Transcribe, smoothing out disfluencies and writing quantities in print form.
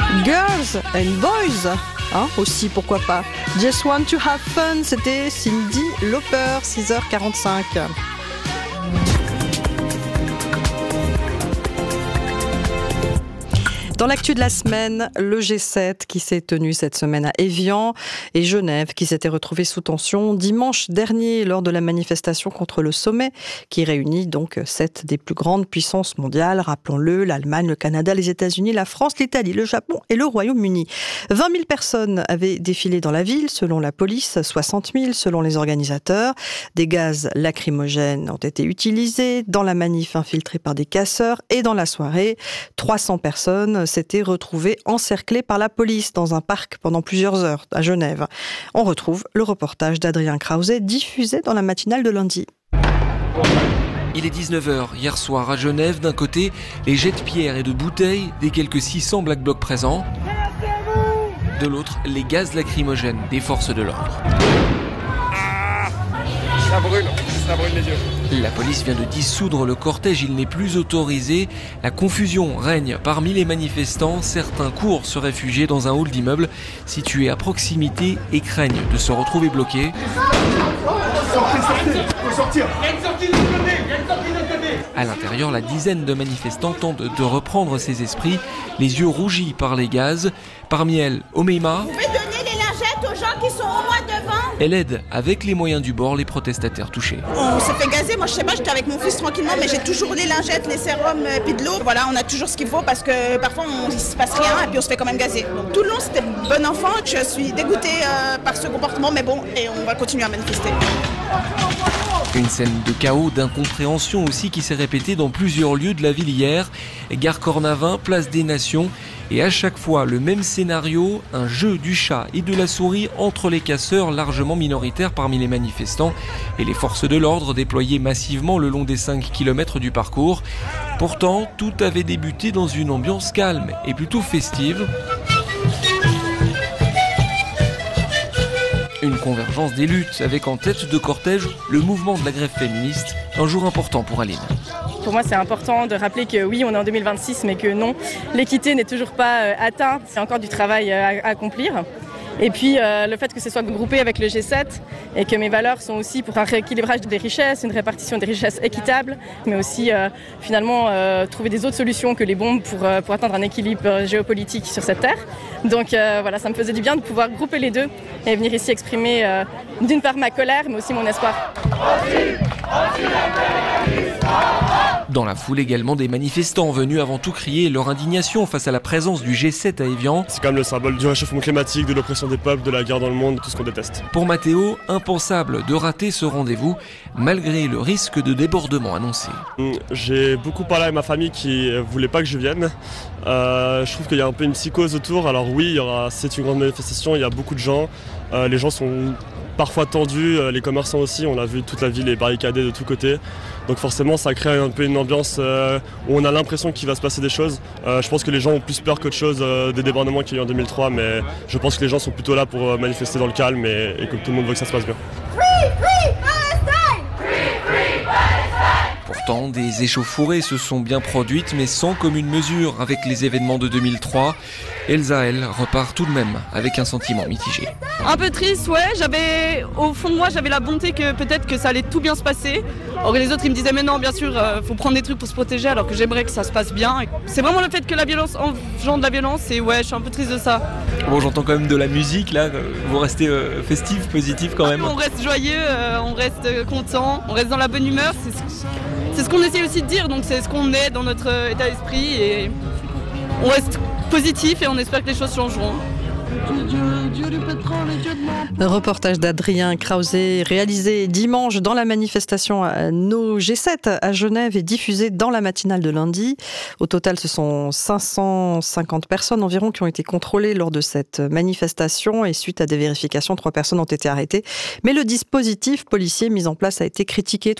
Girls and Boys, hein, aussi pourquoi pas. Just Want to Have Fun, c'était Cyndi Lauper, 6h45. Dans l'actu de la semaine, le G7 qui s'est tenu cette semaine à Évian et Genève qui s'était retrouvé sous tension dimanche dernier lors de la manifestation contre le sommet qui réunit donc 7 des plus grandes puissances mondiales, rappelons-le, l'Allemagne, le Canada, les États-Unis, la France, l'Italie, le Japon et le Royaume-Uni. 20 000 personnes avaient défilé dans la ville selon la police, 60 000 selon les organisateurs. Des gaz lacrymogènes ont été utilisés dans la manif infiltrée par des casseurs et dans la soirée, 300 personnes s'étaient retrouvées encerclées par la police dans un parc pendant plusieurs heures à Genève. On retrouve le reportage d'Adrien Krause diffusé dans la matinale de lundi. Il est 19h, hier soir à Genève, d'un côté, les jets de pierres et de bouteilles des quelques 600 Black Blocs présents. De l'autre, les gaz lacrymogènes des forces de l'ordre. Ça brûle les yeux. La police vient de dissoudre le cortège, il n'est plus autorisé. La confusion règne parmi les manifestants. Certains courent se réfugier dans un hall d'immeuble situé à proximité et craignent de se retrouver bloqués. Sortir. À l'intérieur, la dizaine de manifestants tentent de reprendre ses esprits, les yeux rougis par les gaz. Parmi elles, Omeima. Vous pouvez donner les lingettes aux gens qui sont au moins devant. Elle aide avec les moyens du bord les protestataires touchés. On s'est fait gazer, moi je sais pas, j'étais avec mon fils tranquillement, mais j'ai toujours les lingettes, les sérums, puis de l'eau. Voilà, on a toujours ce qu'il faut parce que parfois il se passe rien et puis on se fait quand même gazer. Donc, tout le long c'était bon enfant, je suis dégoûtée par ce comportement, mais bon, et on va continuer à manifester. Une scène de chaos, d'incompréhension aussi qui s'est répétée dans plusieurs lieux de la ville hier. Gare Cornavin, place des Nations. Et à chaque fois, le même scénario, un jeu du chat et de la souris entre les casseurs largement minoritaires parmi les manifestants et les forces de l'ordre déployées massivement le long des 5 km du parcours. Pourtant, tout avait débuté dans une ambiance calme et plutôt festive. Une convergence des luttes avec en tête de cortège le mouvement de la grève féministe, un jour important pour Aline. Pour moi, c'est important de rappeler que oui, on est en 2026, mais que non, l'équité n'est toujours pas atteinte. C'est encore du travail à accomplir. Et puis, le fait que ce soit groupé avec le G7 et que mes valeurs sont aussi pour un rééquilibrage des richesses, une répartition des richesses équitable, mais aussi finalement trouver des autres solutions que les bombes pour atteindre un équilibre géopolitique sur cette terre. Donc voilà, ça me faisait du bien de pouvoir grouper les deux et venir ici exprimer d'une part ma colère, mais aussi mon espoir. Dans la foule également, des manifestants venus avant tout crier leur indignation face à la présence du G7 à Évian. C'est quand même le symbole du réchauffement climatique, de l'oppression des peuples, de la guerre dans le monde, tout ce qu'on déteste. Pour Mathéo, impensable de rater ce rendez-vous, malgré le risque de débordement annoncé. J'ai beaucoup parlé avec ma famille qui voulait pas que je vienne. Je trouve qu'il y a un peu une psychose autour. Alors oui, c'est une grande manifestation, il y a beaucoup de gens. Les gens sont parfois tendus, les commerçants aussi, on a vu toute la ville est barricadée de tous côtés. Donc forcément ça crée un peu une ambiance où on a l'impression qu'il va se passer des choses. Je pense que les gens ont plus peur qu'autre chose des débordements qu'il y a eu en 2003, mais je pense que les gens sont plutôt là pour manifester dans le calme et que tout le monde veut que ça se passe bien. Pourtant, des échauffourées se sont bien produites, mais sans commune mesure avec les événements de 2003. Elsa, elle, repart tout de même avec un sentiment mitigé. Un peu triste, ouais. Au fond de moi, j'avais la bonté que peut-être que ça allait tout bien se passer. Or les autres, ils me disaient, mais non, bien sûr, faut prendre des trucs pour se protéger, alors que j'aimerais que ça se passe bien. C'est vraiment le fait que la violence engendre de la violence, et ouais, je suis un peu triste de ça. Bon, j'entends quand même de la musique, là. Vous restez festif, positif quand même. On reste joyeux, on reste content, on reste dans la bonne humeur. C'est ce qu'on essaie aussi de dire, donc c'est ce qu'on est dans notre état d'esprit, et on reste positif et on espère que les choses changeront. Le reportage d'Adrien Krause, réalisé dimanche dans la manifestation No G7 à Genève et diffusé dans la matinale de lundi. Au total, ce sont 550 personnes environ qui ont été contrôlées lors de cette manifestation et suite à des vérifications, 3 personnes ont été arrêtées. Mais le dispositif policier mis en place a été critiqué